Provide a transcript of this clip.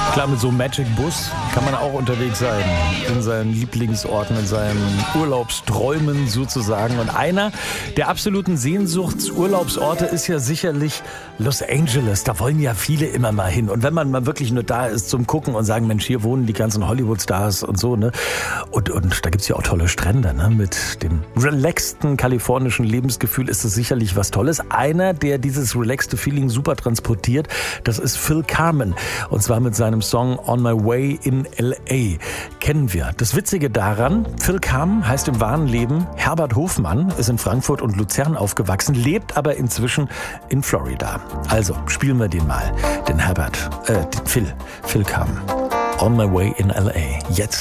Klar, mit so einem Magic Bus kann man auch unterwegs sein. In seinen Lieblingsorten, in seinen Urlaubsträumen sozusagen. Und einer der absoluten Sehnsuchtsurlaubsorte ist ja sicherlich Los Angeles. Da wollen ja viele immer mal hin. Und wenn man mal wirklich nur da ist zum Gucken und sagen, Mensch, hier wohnen die ganzen Hollywood-Stars und so, ne? Und da gibt's ja auch tolle Strände, ne? Mit dem relaxten kalifornischen Lebensgefühl ist es sicherlich was Tolles. Einer, der dieses relaxte Feeling super transportiert, das ist Phil Carmen. Und zwar mit seinem Song On My Way in L.A. kennen wir. Das Witzige daran, Phil Carmen heißt im wahren Leben Herbert Hofmann, ist in Frankfurt und Luzern aufgewachsen, lebt aber inzwischen in Florida. Also spielen wir den mal, den Phil Carmen. On My Way in L.A. Jetzt.